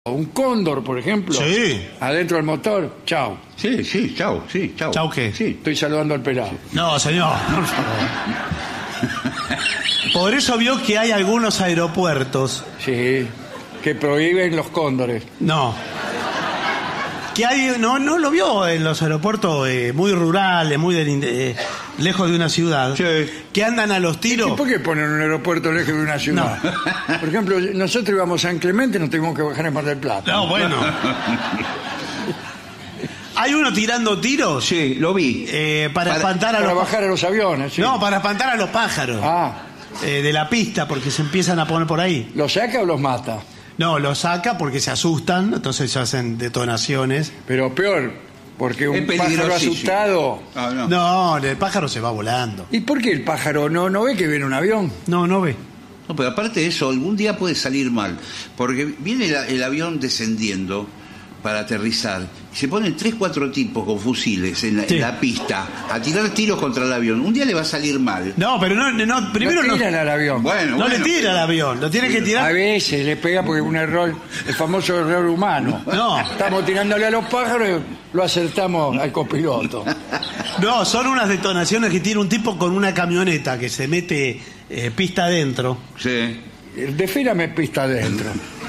Un cóndor, por ejemplo. Sí. Adentro del motor, chao. Sí, chau. ¿Chau qué? Sí, estoy saludando al pelado. No, señor. Por favor. Por eso vio que hay algunos aeropuertos. Sí, que prohíben los cóndores. No. Que hay, no lo vio en los aeropuertos muy rurales, muy lejos de una ciudad. Sí. Que andan a los tiros. ¿Y por qué ponen un aeropuerto lejos de una ciudad? No. Por ejemplo, nosotros íbamos a San Clemente, nos tuvimos que bajar en Mar del Plata. No, bueno. Hay uno tirando tiros. Sí, lo vi. Para espantar a Para los bajar a los aviones, sí. No, para espantar a los pájaros. De la pista, porque se empiezan a poner por ahí. ¿Los saca o los mata? No, los saca porque se asustan, entonces se hacen detonaciones. Pero peor, porque un pájaro asustado... No, el pájaro se va volando. ¿Y por qué el pájaro no ve que viene un avión? No ve. No, pero aparte de eso, algún día puede salir mal, porque viene el avión descendiendo para aterrizar, y se ponen 3-4 tipos con fusiles en la pista a tirar tiros contra el avión. Un día le va a salir mal. No, pero primero no tiran al avión. No le tira al avión, lo tiene que tirar. A veces le pega porque es un error, el famoso error humano. No. Estamos tirándole a los pájaros y lo acertamos al copiloto. No, son unas detonaciones que tiene un tipo con una camioneta que se mete pista adentro. Sí. Defíname pista adentro.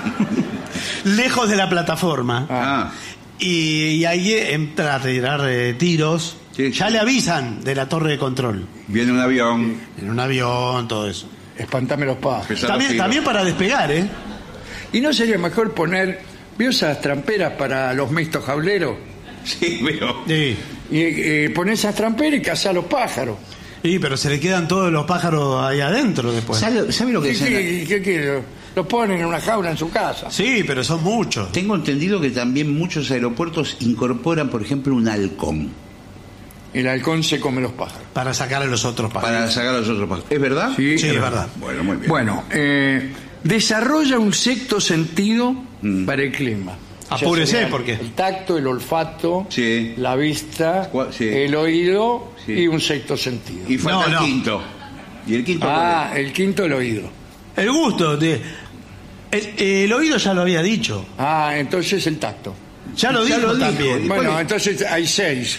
Lejos de la plataforma. Y ahí entra a tirar tiros. Sí. Ya le avisan de la torre de control. Viene un avión. En un avión, todo eso. Espantame los pájaros. También para despegar, ¿eh? ¿Y no sería mejor poner, vio esas tramperas para los mixtos jauleros? Sí, veo. Sí. Y poner esas tramperas y cazar a los pájaros. Sí, pero se le quedan todos los pájaros ahí adentro después. ¿Sabe lo que es? ¿Qué? Los ponen en una jaula en su casa. Sí, pero son muchos. Tengo entendido que también muchos aeropuertos incorporan, por ejemplo, un halcón. El halcón se come los pájaros. Para sacar a los otros pájaros. Para sacar a los otros pájaros. ¿Es verdad? Sí, es verdad. Bueno, muy bien. Bueno, desarrolla un sexto sentido para el clima. Apúrese, sería porque el tacto, el olfato, Sí. la vista, Sí. el oído Sí. y un sexto sentido. Y falta No. el quinto. ¿Y el quinto? El quinto, el oído. el gusto. El oído ya lo había dicho. Entonces el tacto. Ya lo dijo también. Bueno, entonces hay 6.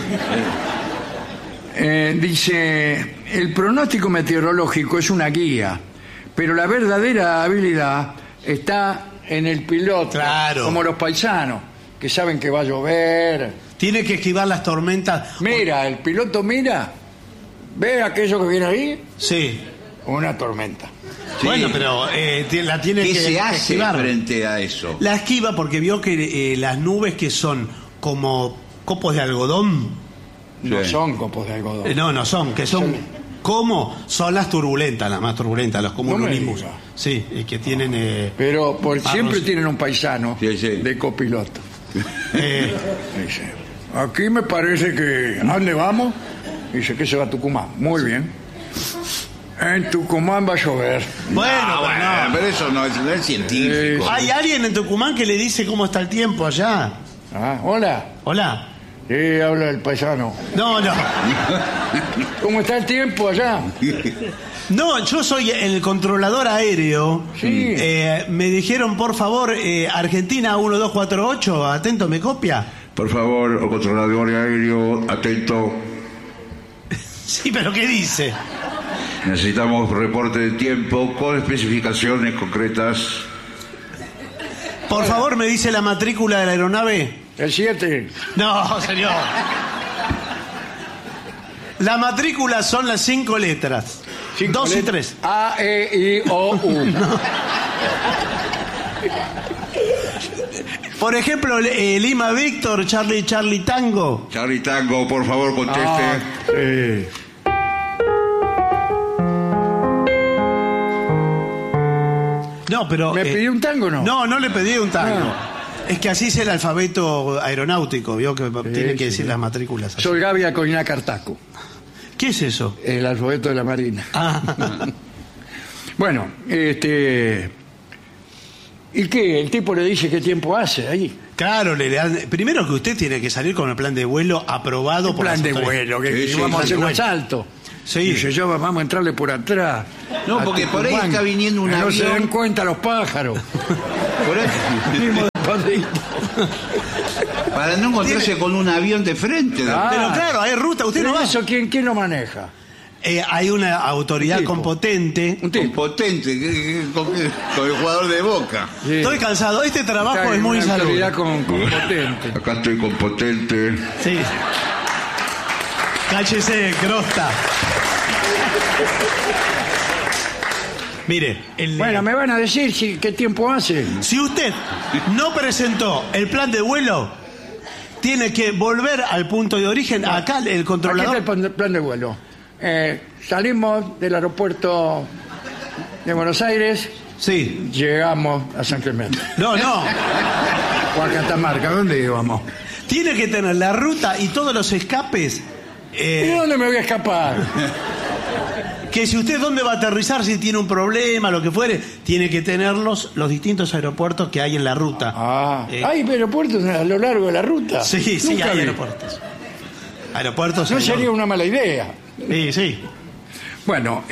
Dice, el pronóstico meteorológico es una guía, pero la verdadera habilidad está en el piloto. Claro. Como los paisanos, que saben que va a llover. Tiene que esquivar las tormentas. Mira, el piloto mira, ve aquello que viene ahí, Sí. una tormenta. Sí. Bueno, pero la tiene ¿Qué que se hace esquivar. frente a eso? La esquiva porque vio que las nubes que son como copos de algodón. No Sí. son copos de algodón. No son, que son como son las turbulentas, las más turbulentas, los cumulonimbus. No me diga. Sí, y que tienen Pero siempre sí. tienen un paisano Sí. de copiloto. eh, Dice, aquí me parece que... ¿A dónde vamos? Dice que se va a Tucumán. Muy bien. En Tucumán va a llover. bueno, Pero eso no es científico. ¿hay alguien en Tucumán que le dice cómo está el tiempo allá? Hola. Hola. Sí, habla el paisano. No. ¿Cómo está el tiempo allá? No, yo soy el controlador aéreo. Sí. Me dijeron, por favor, Argentina 1248, atento, ¿me copia? Por favor, controlador aéreo, atento. Sí, pero ¿qué dice? Necesitamos reporte de tiempo con especificaciones concretas. Por favor, me dice la matrícula de la aeronave. El 7. No, señor. La matrícula son las 5 letras. 2 y 3. A, E, I, O, U. Por ejemplo, Lima Víctor, Charlie Tango. Charlie Tango, por favor, conteste. Sí. No, pero... ¿Me pidió un tango o no? No le pedí un tango. No. Es que así es el alfabeto aeronáutico, vio que tiene que sí. decir las matrículas. así. Soy Gaby Acolina Cartaco, ¿Qué es eso? el alfabeto de la Marina. Ah, Bueno, ¿y qué? El tipo le dice qué tiempo hace ahí. claro, le dan... Primero que usted tiene que salir con el plan de vuelo aprobado por Plan las de autoridades. vuelo, que Sí, sí, vamos a plan hacer de un vuelo. asalto. Sí. Dice yo, vamos a entrarle por atrás. No, a porque por ahí Tucumán, está viniendo un que no se avión. den cuenta los pájaros. Por eso. Mismo despacito. Para no encontrarse con un avión de frente. Ah. Pero claro, hay ruta, usted no va. ¿Eso quién lo maneja? Hay una autoridad Un tipo. competente. Un tipo. Potente, con el jugador de Boca. Sí. Estoy cansado, este trabajo Está es en muy una autoridad saludable. con potente. Acá estoy con Potente. Sí. Cállese, crosta. Mire, Bueno, me van a decir qué tiempo hace. si usted no presentó el plan de vuelo, tiene que volver al punto de origen. Acá el Aquí está controlador. el plan de vuelo. Salimos del aeropuerto de Buenos Aires, Sí. llegamos a San Clemente. No, no. O a Catamarca, ¿dónde íbamos? Tiene que tener la ruta y todos los escapes. ¿Y dónde me voy a escapar? Que si usted dónde va a aterrizar, si tiene un problema, lo que fuere, tiene que tener los distintos aeropuertos que hay en la ruta. ¿Hay aeropuertos a lo largo de la ruta? Sí, sí, Nunca hay vi. aeropuertos. Aeropuertos. No hay- sería una mala idea. Sí, sí. Bueno,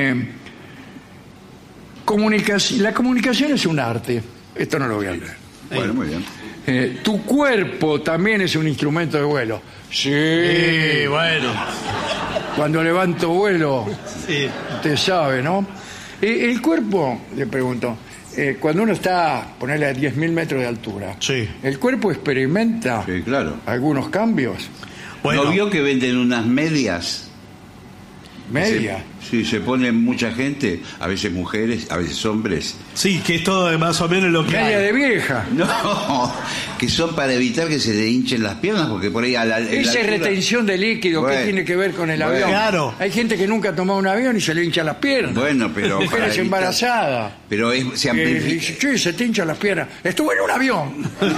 la comunicación es un arte. Esto no lo voy a leer. Bueno, muy bien. Tu cuerpo también es un instrumento de vuelo. Sí. Bueno. Cuando levanto vuelo, Sí. usted sabe, ¿no? El cuerpo, le pregunto, cuando uno está, ponerle a 10.000 metros de altura, Sí. ¿el cuerpo experimenta Sí, claro. algunos cambios? Bueno. ¿No vio que venden unas medias? Media. Sí, se pone mucha gente, a veces mujeres, a veces hombres. Sí, que es todo más o menos lo que Media hay. de vieja. No, que son para evitar que se le hinchen las piernas, porque por ahí en la Esa es altura- retención de líquido, ¿qué Bueno, tiene que ver con el bueno. avión? Claro. Hay gente que nunca ha tomado un avión y se le hinchan las piernas. Bueno, pero para Mujeres evitar- embarazadas. Pero se amplifica. Dice, "Che, se te hinchan las piernas. Estuve en un avión.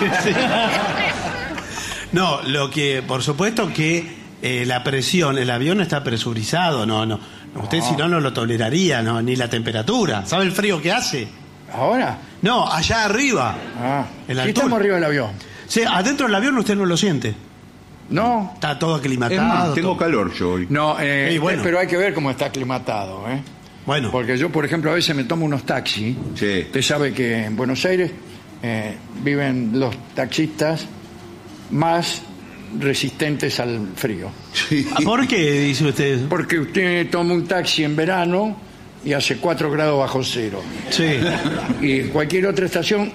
No, lo que, por supuesto que la presión, el avión está presurizado, no. Usted si no lo toleraría, no, ni la temperatura. ¿Sabe el frío que hace? ¿Ahora? No, allá arriba. Sí, En la altura. estamos arriba del avión. Sí, adentro del avión usted no lo siente. ¿No? Está todo Es aclimatado. más, tengo todo. calor yo hoy. No, Sí, bueno. pero hay que ver cómo está aclimatado, ¿eh? Bueno, Porque yo, por ejemplo, a veces me tomo unos taxis. Sí. Usted sabe que en Buenos Aires viven los taxistas más resistentes al frío. Sí. ¿por qué dice usted? Porque usted toma un taxi en verano y hace 4 grados bajo cero. Sí. Y en cualquier otra estación,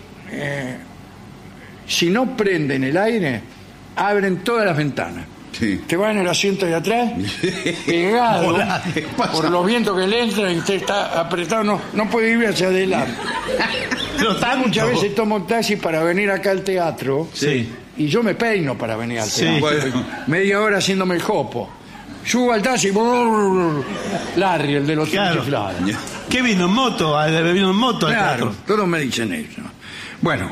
si no prenden el aire, abren todas las ventanas. Sí. Te va en el asiento de atrás, pegado Hola, ¿qué pasa? por los vientos que le entran y usted está apretado, no puede ir hacia adelante. Pero tanto. Muchas veces tomo un taxi para venir acá al teatro Sí. y yo me peino para venir al Sí. teatro. Bueno. Media hora haciéndome el jopo. Subo al taxi, brrr, Larry, el de los Claro. chiflados. ¿Qué vino en moto? Vino en moto al Claro, teatro. todos me dicen eso. Bueno,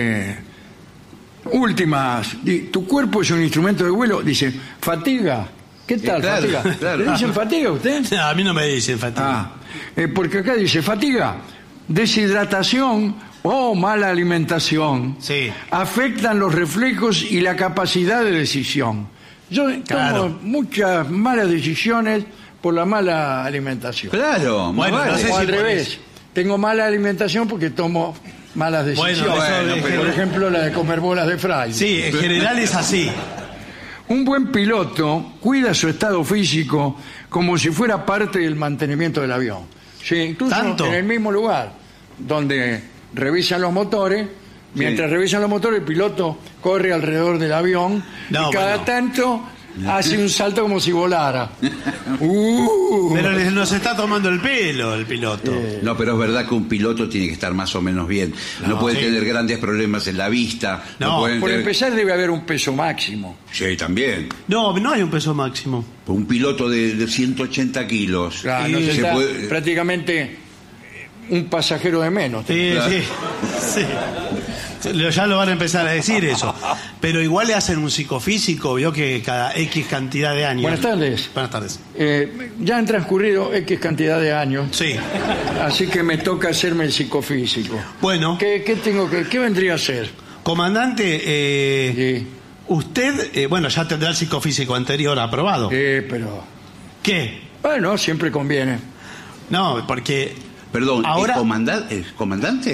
últimas. Tu cuerpo es un instrumento de vuelo. Dice, fatiga. ¿Qué tal, claro, fatiga? claro. ¿Le dicen fatiga a usted? A mí no me dicen fatiga. Porque acá dice fatiga, deshidratación o mala alimentación. Sí. Afectan los reflejos y la capacidad de decisión. Yo Claro. tomo muchas malas decisiones por la mala alimentación. Claro, Bueno, vale. no sé O si al por revés. eso. Tengo mala alimentación porque tomo malas decisiones. Bueno, eso Por ejemplo, la de comer bolas de fray. Sí, en general es así. Un buen piloto cuida su estado físico como si fuera parte del mantenimiento del avión. Sí, incluso ¿Tanto? en el mismo lugar donde revisan los motores. Mientras revisan los motores, el piloto corre alrededor del avión No, y cada bueno. tanto hace un salto como si volara. Pero nos está tomando el pelo el piloto. No, pero es verdad que un piloto tiene que estar más o menos bien. No, puede sí. tener grandes problemas en la vista. No, pueden Por tener- empezar debe haber un peso máximo. Sí, también. No hay un peso máximo. Un piloto de 180 kilos. Claro, Y no se se está puede- prácticamente un pasajero de menos. Sí, Claro. sí. Ya lo van a empezar a decir eso. Pero igual le hacen un psicofísico, vio que cada X cantidad de años. Buenas tardes. Buenas tardes. Ya han transcurrido X cantidad de años, Sí. así que me toca hacerme el psicofísico. Bueno, ¿Qué vendría a ser? comandante, Sí, usted, bueno, ya tendrá el psicofísico anterior aprobado. pero... ¿Qué? Bueno, siempre conviene. No, porque Perdón, Ahora- ¿es comandante?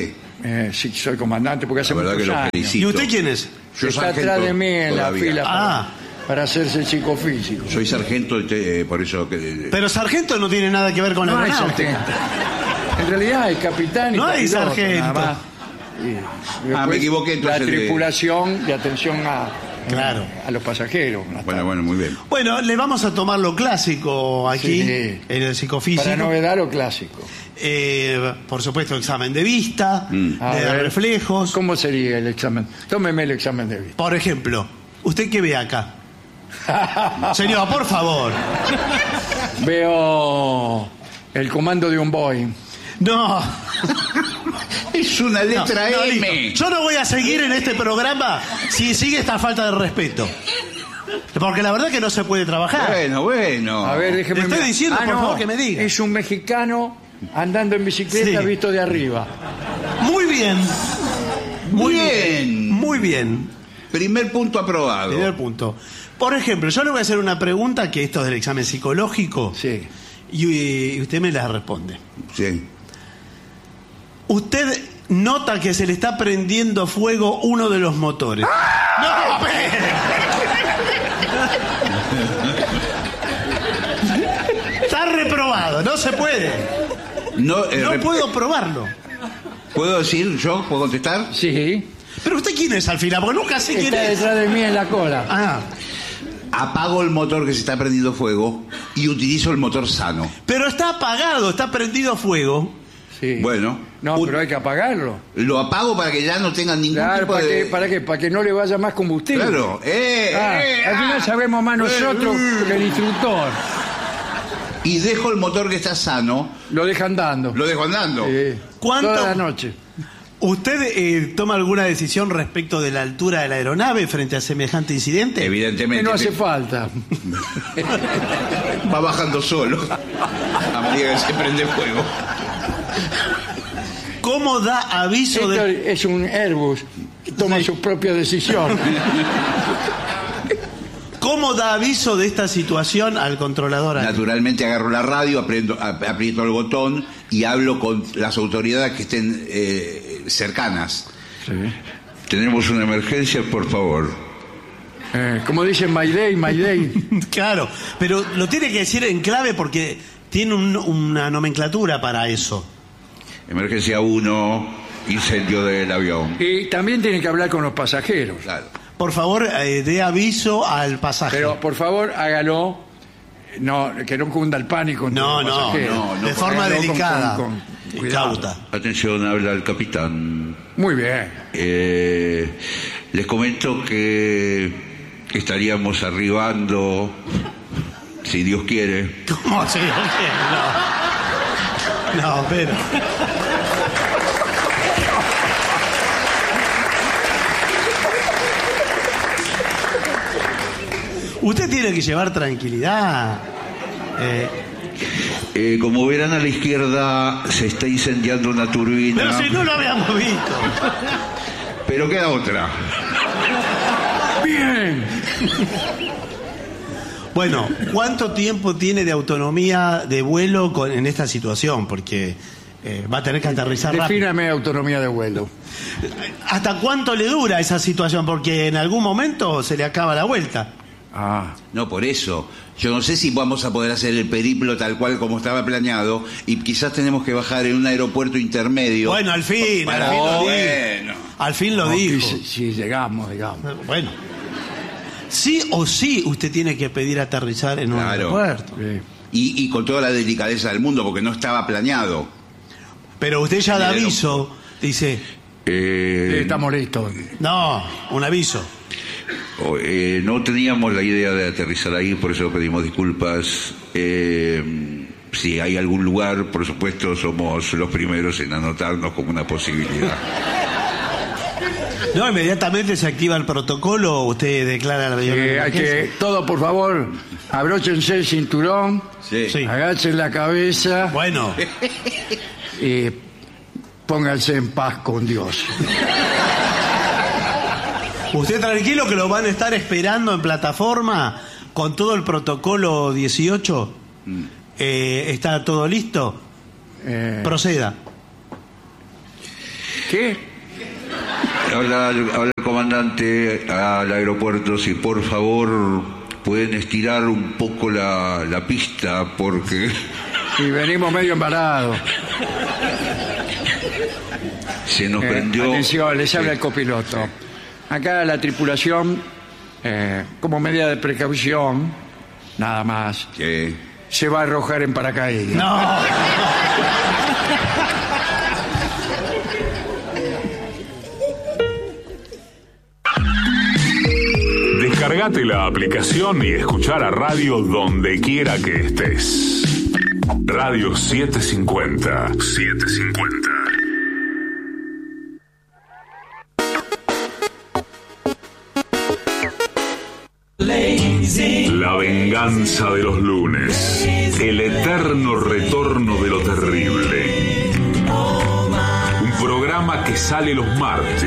Sí, soy comandante porque hace La verdad muchos que lo años. felicito. ¿Y usted quién es? Yo Está sargento atrás de mí en la todavía. fila para hacerse psicofísico. Soy sargento, por eso que... Pero sargento no tiene nada que ver con la No hay aeronáutica. sargento. En realidad hay capitán y No hay copiloto, sargento. nada más. Y me después equivoqué, entonces, la de- tripulación de atención Claro. a los pasajeros. Bueno, muy bien. Bueno, le vamos a tomar lo clásico aquí, Sí. en el psicofísico. Para novedad lo clásico. Por supuesto, examen de vista, A de ver, reflejos. ¿Cómo sería el examen? Tómeme el examen de vista. Por ejemplo, ¿usted qué ve acá? Señor, por favor. Veo el comando de un Boeing. No. Es una letra No, M. listo. Yo no voy a seguir en este programa si sigue esta falta de respeto. Porque la verdad que no se puede trabajar. Bueno. A ver, déjeme Le estoy mirar. diciendo, por no, favor, que me diga. Es un mexicano andando en bicicleta Sí. visto de arriba. Muy bien. Muy Bien. Muy bien. Primer punto aprobado. Primer punto. Por ejemplo, yo le voy a hacer una pregunta que esto es del examen psicológico Sí. y usted me la responde. Sí. Usted nota que se le está prendiendo fuego uno de los motores. ¡No! Está reprobado, no se puede. No, No puedo probarlo. ¿Puedo decir yo? ¿Puedo contestar? Sí. Pero usted quién es al final, porque nunca sé quién Está es. detrás de mí en la cola. Ah, Apago el motor que se está prendiendo fuego y utilizo el motor sano. pero está apagado, está prendido fuego. Sí. Bueno. No, pero hay que apagarlo. Lo apago para que ya no tengan ningún Claro, tipo ¿para de... qué? ¿Para qué? Para que no le vaya más combustible. Claro. Al final sabemos más nosotros que el instructor. Y dejo el motor que está sano, Lo deja andando. lo dejo andando. Sí. ¿Cuánto? Toda la noche. ¿Usted toma alguna decisión respecto de la altura de la aeronave frente a semejante incidente? Que Evidentemente. no hace falta. Va bajando solo. A medida que se prende fuego. ¿Cómo da aviso Esto de...? es un Airbus que toma Sí. su propia decisión. ¿Cómo da aviso de esta situación al controlador aéreo? Naturalmente agarro la radio, aprieto el botón y hablo con las autoridades que estén cercanas. Sí. Tenemos una emergencia, por favor. Como dicen Mayday, Mayday. Claro, pero lo tiene que decir en clave porque tiene una nomenclatura para eso. Emergencia 1, incendio del avión. Y también tiene que hablar con los pasajeros. Claro. Por favor, dé aviso al pasaje. Pero por favor, hágalo. No, que no cunda el pánico entre No, los no, pasajeros. no, de forma Hágalo delicada con y cuidado. cauta. Atención, habla el capitán. Muy bien. Les comento que estaríamos arribando, si Dios quiere. ¿Cómo se lo quiere? No. No, pero... Usted tiene que llevar tranquilidad. Como verán a la izquierda se está incendiando una turbina. Pero si no lo habíamos visto. Pero queda otra. Bien. Bueno, ¿cuánto tiempo tiene de autonomía de vuelo en esta situación? Porque va a tener que aterrizar rápido. Defíname autonomía de vuelo. ¿Hasta cuánto le dura esa situación? Porque en algún momento se le acaba la vuelta. Ah. No, por eso. Yo no sé si vamos a poder hacer el periplo tal cual como estaba planeado y quizás tenemos que bajar en un aeropuerto intermedio. Bueno, al fin Para- lo dijo. bueno. Al fin lo No, dijo. si llegamos, digamos. Bueno. Sí o sí usted tiene que pedir aterrizar en un Claro. aeropuerto. Sí. Y con toda la delicadeza del mundo porque no estaba planeado. Pero usted ya da Pero- aviso, dice, Estamos listos. no, un aviso. No teníamos la idea de aterrizar ahí, por eso pedimos disculpas. Si hay algún lugar, por supuesto, somos los primeros en anotarnos como una posibilidad. No, inmediatamente se activa el protocolo, usted declara la Hay que, todo por favor, abróchense el cinturón, Sí. Sí. agachen la cabeza Bueno, y pónganse en paz con Dios. usted tranquilo que lo van a estar esperando en plataforma con todo el protocolo 18. ¿Está todo listo? Proceda. ¿Qué? Habla el comandante al aeropuerto, si por favor pueden estirar un poco la pista porque... Y venimos medio embarados. Se nos prendió... Atención, les habla el copiloto. Acá la tripulación, como medida de precaución, nada más, se va a arrojar en paracaídas. No. Descargate la aplicación y escuchar a radio donde quiera que estés. Radio 750. 750. La venganza de los lunes. El eterno retorno de lo terrible. Un programa que sale los martes.